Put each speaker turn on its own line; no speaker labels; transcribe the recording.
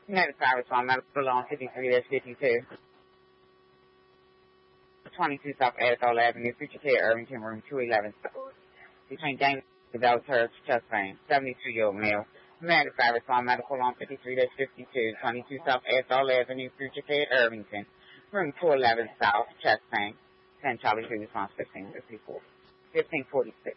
United Fire Response Medical on 53-52. 22 South Adderall Avenue, Future Care, Irvington, room 211. Between James and Bell Church, chest pain, 72-year-old male. United Fire Response Medical on 53-52. 22 South Adderall Avenue, Future Care, Irvington, room 211 South, chest pain. 10 Charlie 3 response 1546.